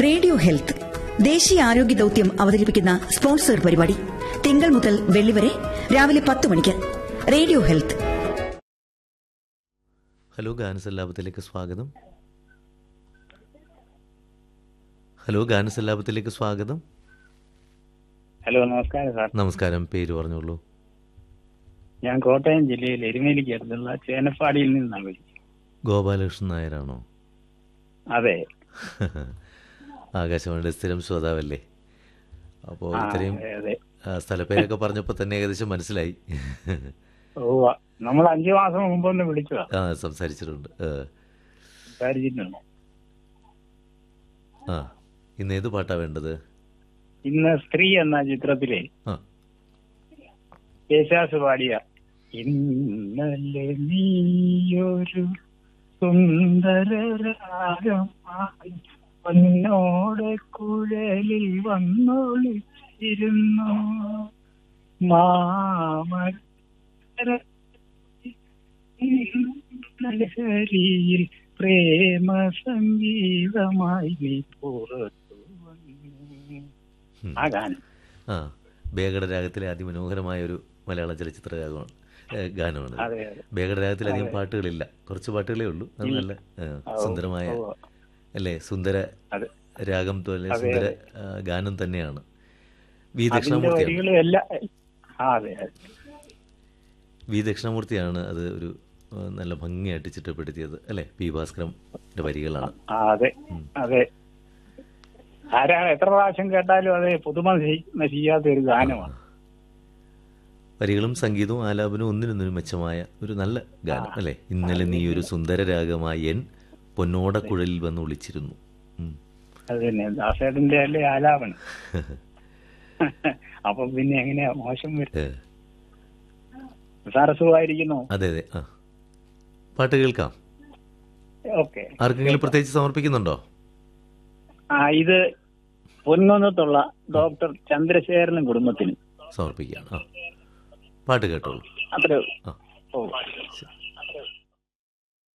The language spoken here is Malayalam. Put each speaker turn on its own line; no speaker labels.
റേഡിയോ ഹെൽത്ത് ദേശീയ ആരോഗ്യ ദൌത്യം അവതരിപ്പിക്കുന്ന സ്പോൺസർ പരിപാടി തിങ്കൾ മുതൽ വെള്ളി വരെ രാവിലെ 10 മണിക്ക്. Radio health.
ഹലോ ഗാനസല്ലാപത്തിലേക്ക് സ്വാഗതം. ഹലോ ഗാനസല്ലാപത്തിലേക്ക് സ്വാഗതം.
ഹലോ, നമസ്കാരം സാർ.
നമസ്കാരം. പേര് പറഞ്ഞോളൂ.
ഞാൻ കോട്ടയം ജില്ലയിൽ എരുമേലിക്ക് അടുത്തുള്ള ചേനപ്പാടിയിൽ നിന്നാണ് വിളിക്കുന്നത്.
ഗോപാലകൃഷ്ണൻ നായരാണോ?
അതെ.
ആകാശവാണിയുടെ സ്ഥിരം ശ്രോതാവല്ലേ? അപ്പോൾ ഇത്രയും സ്ഥലപ്പേരൊക്കെ പറഞ്ഞപ്പോൾ തന്നെ ഏകദേശം മനസ്സിലായി.
നമ്മൾ 5 മാസം മുമ്പ് ഒന്ന് വിളിച്ചതാ.
സംസാരിച്ചിട്ടുണ്ട്. ഇന്ന് ഏത് പാട്ടാ വേണ്ടത്?
ഇന്ന് സ്ത്രീ എന്ന ചിത്രത്തിലെ യേശുദാസ് പാടിയ ഇന്നലെ നീയൊരു സുന്ദര രാഗമായി പൊന്നോടെ കുഴലിൽ വന്നൊളിച്ചിരുന്നു മാമരിയിൽ പ്രേമ സംഗീതമായി നീ പുറത്തു വന്നു. ആ ഗാനം
ബേഗഡ രാഗത്തിലെ അതിമനോഹരമായ ഒരു മലയാള ചലച്ചിത്ര ഗാനമാണ്. ബേഗഡ രാഗത്തിൽ അധികം പാട്ടുകളില്ല, കുറച്ച് പാട്ടുകളേ ഉള്ളൂ. അത് നല്ല സുന്ദരമായ അല്ലേ, സുന്ദര രാഗം പോലെ സുന്ദര ഗാനം തന്നെയാണ്. വി ദക്ഷിണമൂർത്തിയാണ് അത് ഒരു നല്ല ഭംഗിയായിട്ട് ചിട്ടപ്പെടുത്തിയത് അല്ലേ? പി ഭാസ്കരന്റെ വരികളാണ്.
എത്ര പ്രാവശ്യം കേട്ടാലും അത് പുതുമ ചെയ്യാത്ത ഒരു ഗാനമാണ്.
വരികളും സംഗീതവും ആലാപനവും ഒന്നിനൊന്നിനും മെച്ചമായ ഒരു നല്ല ഗാനം അല്ലേ? ഇന്നലെ നീ ഒരു സുന്ദര രാഗമായി എൻ പൊന്നോട കുഴലിൽ വന്ന് വിളിച്ചിരുന്നു.
അത് തന്നെ ദാസേട്ടന്റെ അല്ലേ ആലാപനം. അപ്പൊ പിന്നെ എങ്ങനെയാ മോശം വരും? സാരസുഖമായിരിക്കുന്നു.
അതെ അതെ. പാട്ട് കേൾക്കാം.
ഓക്കെ.
ആർക്കെങ്കിലും പ്രത്യേകിച്ച് സമർപ്പിക്കുന്നുണ്ടോ?
ഇത് പൊൻകുന്നത്തുള്ള ഡോക്ടർ ചന്ദ്രശേഖരനും കുടുംബത്തിനും
സമർപ്പിക്കുകയാണ്. പാട്ട് കേട്ടോളൂ.
അത്രേ.
ശരി.